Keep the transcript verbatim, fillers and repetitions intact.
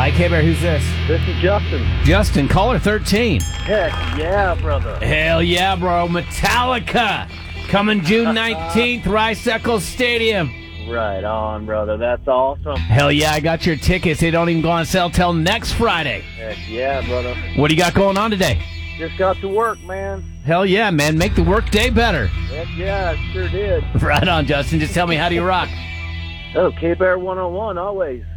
Hi, K-Bear. Who's this? This is Justin. Justin, caller thirteen. Heck yeah, brother. Hell yeah, bro. Metallica coming June nineteenth, Rice Eccles Stadium. Right on, brother. That's awesome. Hell yeah, I got your tickets. They don't even go on sale till next Friday. Heck yeah, brother. What do you got going on today? Just got to work, man. Hell yeah, man. Make the work day better. Heck yeah, I sure did. Right on, Justin. Just tell me, how do you rock? Oh, K-Bear one oh one, always.